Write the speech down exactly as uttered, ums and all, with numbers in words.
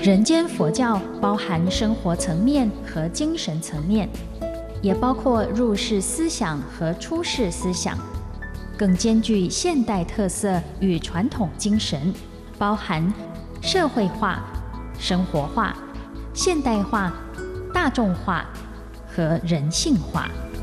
人间佛教包含生活层面和精神层面，也包括入世思想和出世思想，更兼具现代特色与传统精神，包含社会化、生活化、现代化、大众化和人性化。